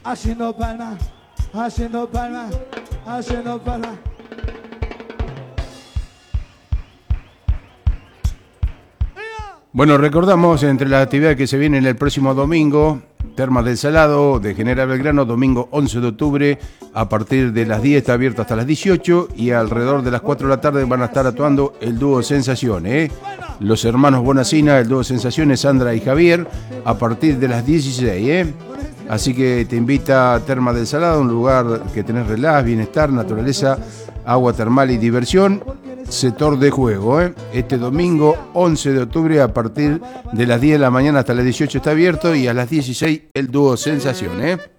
haciendo palmas, haciendo palmas, haciendo palmas. Bueno, recordamos entre las actividades que se vienen el próximo domingo, Termas del Salado de General Belgrano, domingo 11 de octubre, a partir de las 10 está abierto hasta las 18 y alrededor de las 4 de la tarde van a estar actuando el dúo Sensaciones, los hermanos Bonacina, el dúo Sensaciones, Sandra y Javier, a partir de las 16, Así que te invita a Termas del Salado, un lugar que tenés relax, bienestar, naturaleza, agua termal y diversión. Sector de juego, Este domingo 11 de octubre a partir de las 10 de la mañana hasta las 18 está abierto y a las 16 el dúo Sensación,